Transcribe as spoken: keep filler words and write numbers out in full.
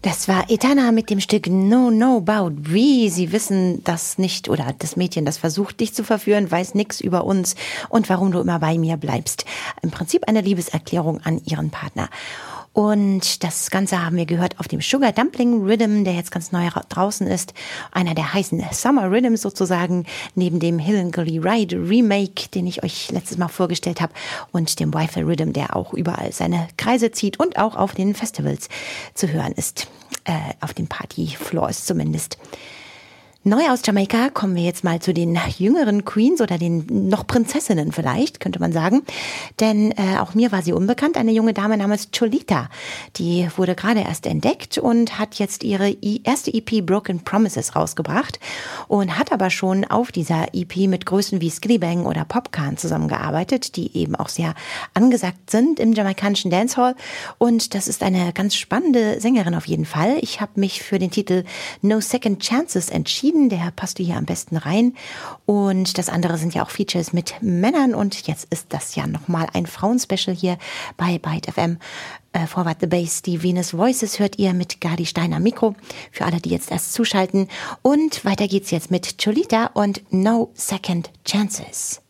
Das war Etana mit dem Stück No No About We. Sie wissen das nicht, oder das Mädchen, das versucht, dich zu verführen, weiß nichts über uns und warum du immer bei mir bleibst. Im Prinzip eine Liebeserklärung an ihren Partner. Und das Ganze haben wir gehört auf dem Sugar Dumpling Rhythm, der jetzt ganz neu draußen ist. Einer der heißen Summer Rhythms sozusagen, neben dem Hillingly Ride Remake, den ich euch letztes Mal vorgestellt habe, und dem Wi-Fi Rhythm, der auch überall seine Kreise zieht und auch auf den Festivals zu hören ist. Äh, auf den Partyfloors zumindest. Neu aus Jamaika kommen wir jetzt mal zu den jüngeren Queens oder den noch Prinzessinnen vielleicht, könnte man sagen. Denn äh, auch mir war sie unbekannt, eine junge Dame namens Cholita. Die wurde gerade erst entdeckt und hat jetzt ihre erste E P Broken Promises rausgebracht und hat aber schon auf dieser E P mit Größen wie Skillibang oder Popcorn zusammengearbeitet, die eben auch sehr angesagt sind im jamaikanischen Dancehall. Und das ist eine ganz spannende Sängerin auf jeden Fall. Ich habe mich für den Titel No Second Chances entschieden. Der passte hier am besten rein. Und das andere sind ja auch Features mit Männern. Und jetzt ist das ja nochmal ein Frauenspecial hier bei Byte F M. Äh, Forward the Bass, die Venus Voices hört ihr mit Gadi Steiner Mikro. Für alle, die jetzt erst zuschalten. Und weiter geht's jetzt mit Cholita und No Second Chances.